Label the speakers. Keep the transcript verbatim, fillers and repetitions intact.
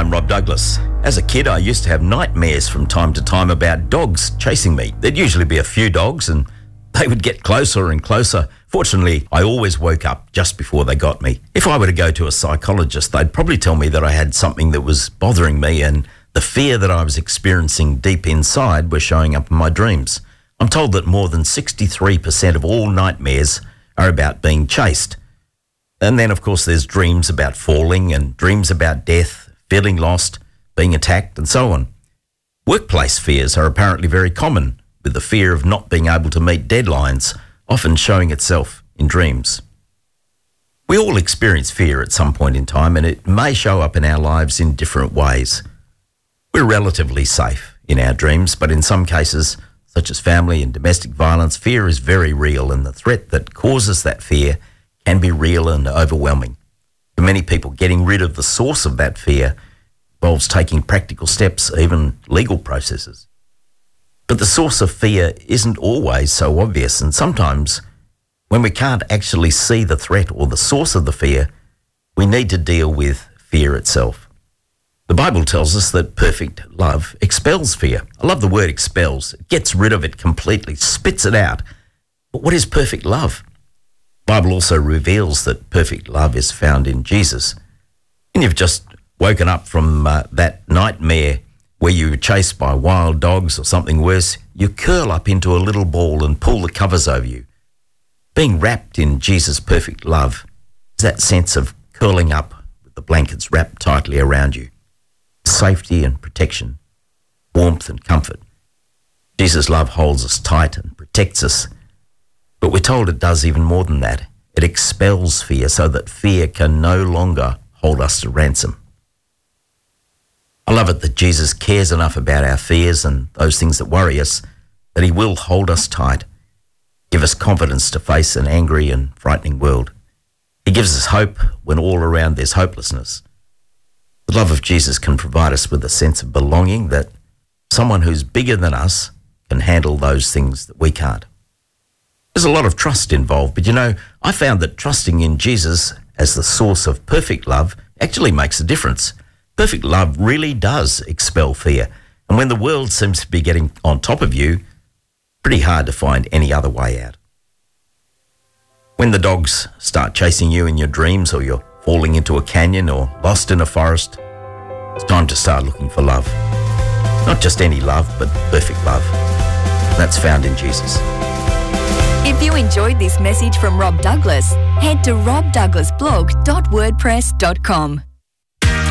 Speaker 1: I'm Rob Douglas. As a kid, I used to have nightmares from time to time about dogs chasing me. There'd usually be a few dogs and they would get closer and closer. Fortunately, I always woke up just before they got me. If I were to go to a psychologist, they'd probably tell me that I had something that was bothering me and the fear that I was experiencing deep inside was showing up in my dreams. I'm told that more than sixty-three percent of all nightmares are about being chased. And then, of course, there's dreams about falling and dreams about death, feeling lost, being attacked, and so on. Workplace fears are apparently very common, with the fear of not being able to meet deadlines often showing itself in dreams. We all experience fear at some point in time, and it may show up in our lives in different ways. We're relatively safe in our dreams, but in some cases, such as family and domestic violence, fear is very real, and the threat that causes that fear can be real and overwhelming. For many people, getting rid of the source of that fear involves taking practical steps, even legal processes. But the source of fear isn't always so obvious, and sometimes when we can't actually see the threat or the source of the fear, we need to deal with fear itself. The Bible tells us that perfect love expels fear. I love the word expels. It gets rid of it completely, spits it out. But what is perfect love? The Bible also reveals that perfect love is found in Jesus. And you've just woken up from uh, that nightmare where you were chased by wild dogs or something worse, you curl up into a little ball and pull the covers over you. Being wrapped in Jesus' perfect love is that sense of curling up with the blankets wrapped tightly around you. Safety and protection, warmth and comfort. Jesus' love holds us tight and protects us. But we're told it does even more than that. It expels fear so that fear can no longer hold us to ransom. I love it that Jesus cares enough about our fears and those things that worry us that he will hold us tight, give us confidence to face an angry and frightening world. He gives us hope when all around there's hopelessness. The love of Jesus can provide us with a sense of belonging that someone who's bigger than us can handle those things that we can't. There's a lot of trust involved, but you know, I found that trusting in Jesus as the source of perfect love actually makes a difference. Perfect love really does expel fear, and when the world seems to be getting on top of you, pretty hard to find any other way out. When the dogs start chasing you in your dreams, or you're falling into a canyon or lost in a forest, it's time to start looking for love. Not just any love, but perfect love. That's found in Jesus.
Speaker 2: If you enjoyed this message from Rob Douglas, head to rob douglas blog dot wordpress dot com.